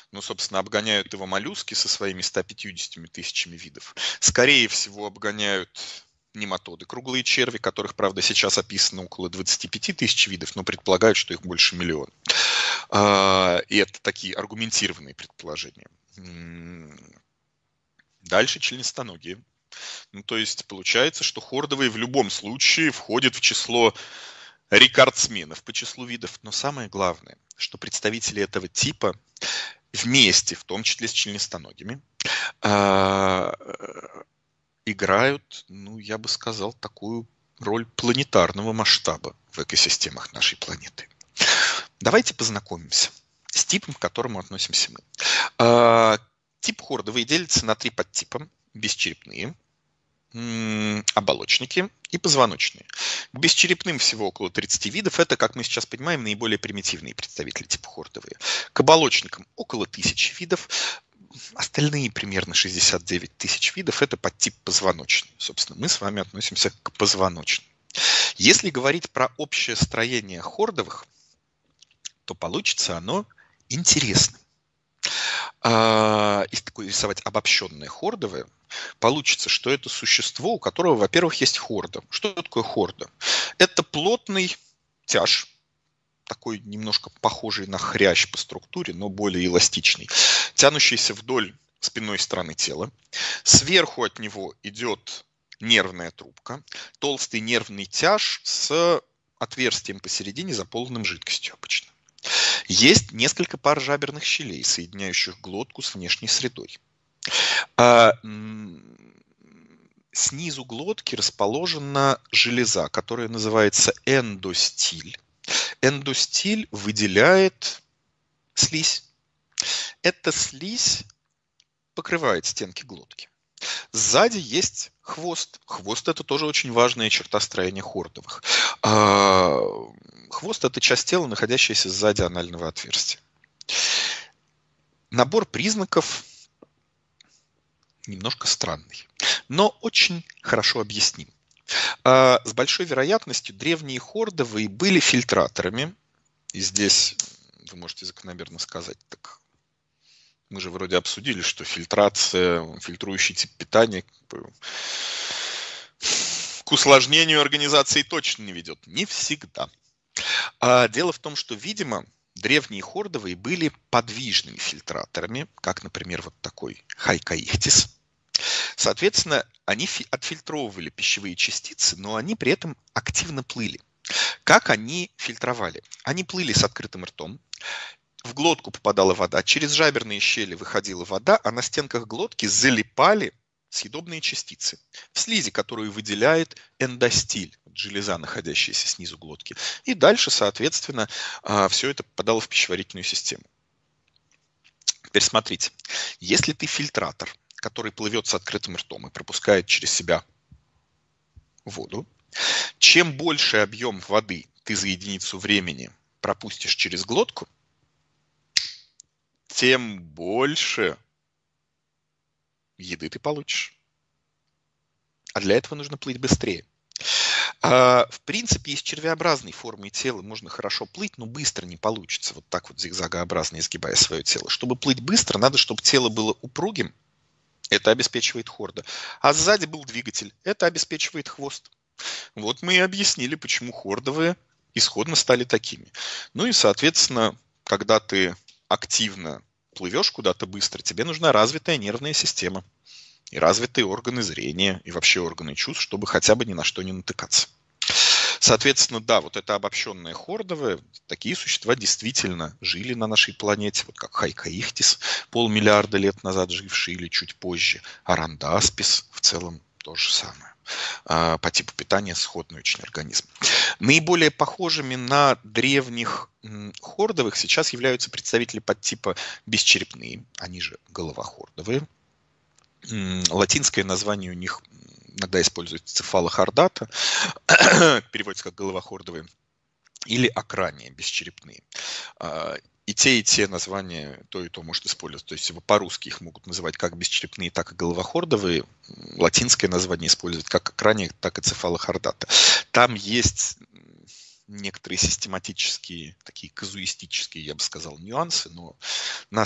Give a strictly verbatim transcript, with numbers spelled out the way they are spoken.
Ну, собственно, обгоняют его моллюски со своими ста пятьюдесятью тысячами видов. Скорее всего, обгоняют нематоды, круглые черви, которых, правда, сейчас описано около двадцати пяти тысяч видов, но предполагают, что их больше миллиона. А, И это такие аргументированные предположения. М, Дальше членистоногие. Ну, то есть получается, что хордовые в любом случае входят в число рекордсменов по числу видов. Но самое главное, что представители этого типа вместе, в том числе с членистоногими, а, играют, ну, я бы сказал, такую роль планетарного масштаба в экосистемах нашей планеты. Давайте познакомимся с типом, к которому относимся мы. А, Тип хордовый делится на три подтипа. Бесчерепные, м, оболочники и позвоночные. К бесчерепным всего около тридцати видов. Это, как мы сейчас понимаем, наиболее примитивные представители типа хордовые. К оболочникам около тысячи видов. Остальные примерно шестьдесят девять тысяч видов – это подтип позвоночный. Собственно, мы с вами относимся к позвоночным. Если говорить про общее строение хордовых, то получится оно интересным. А, Если такое рисовать обобщенное хордовое, получится, что это существо, у которого, во-первых, есть хорда. Что такое хорда? Это плотный тяж, такой немножко похожий на хрящ по структуре, но более эластичный, тянущийся вдоль спинной стороны тела. Сверху от него идет нервная трубка, толстый нервный тяж с отверстием посередине, заполненным жидкостью обычно. Есть несколько пар жаберных щелей, соединяющих глотку с внешней средой. А, снизу глотки расположена железа, которая называется эндостиль. Эндостиль выделяет слизь. Эта слизь покрывает стенки глотки. Сзади есть хвост. Хвост – это тоже очень важная черта строения хордовых. А, Хвост – это часть тела, находящаяся сзади анального отверстия. Набор признаков немножко странный, но очень хорошо объясним. А, С большой вероятностью древние хордовые были фильтраторами. И здесь вы можете закономерно сказать, так мы же вроде обсудили, что фильтрация, фильтрующий тип питания как бы, к усложнению организации точно не ведет. Не всегда. А дело в том, что, видимо, древние хордовые были подвижными фильтраторами, как, например, вот такой хайкаихтис. Соответственно, они отфильтровывали пищевые частицы, но они при этом активно плыли. Как они фильтровали? Они плыли с открытым ртом, в глотку попадала вода, через жаберные щели выходила вода, а на стенках глотки залипали съедобные частицы в слизи, которую выделяет эндостиль, железа, находящаяся снизу глотки. И дальше, соответственно, все это попадало в пищеварительную систему. Теперь смотрите, если ты фильтратор, который плывет с открытым ртом и пропускает через себя воду, чем больше объем воды ты за единицу времени пропустишь через глотку, тем больше еды ты получишь. А для этого нужно плыть быстрее. А, в принципе, из червеобразной формы тела можно хорошо плыть, но быстро не получится. Вот так вот зигзагообразно изгибая свое тело. Чтобы плыть быстро, надо, чтобы тело было упругим. Это обеспечивает хорда. А сзади был двигатель. Это обеспечивает хвост. Вот мы и объяснили, почему хордовые исходно стали такими. Ну и, соответственно, когда ты активно плывешь куда-то быстро, тебе нужна развитая нервная система и развитые органы зрения, и вообще органы чувств, чтобы хотя бы ни на что не натыкаться. Соответственно, да, вот это обобщенное хордовое, такие существа действительно жили на нашей планете, вот как хайкаихтис, полмиллиарда лет назад живший или чуть позже, арандаспис в целом то же самое. По типу питания сходный очень организм. Наиболее похожими на древних хордовых сейчас являются представители подтипа бесчерепные, они же головохордовые. Латинское название у них иногда используется цефалохордата, переводится как головохордовые, или акрания, бесчерепные. И те, и те названия, то и то может использовать. То есть по-русски их могут называть как бесчерепные, так и головохордовые. Латинское название использовать как акрания, так и цефалохордата. Там есть некоторые систематические, такие казуистические, я бы сказал, нюансы, но нас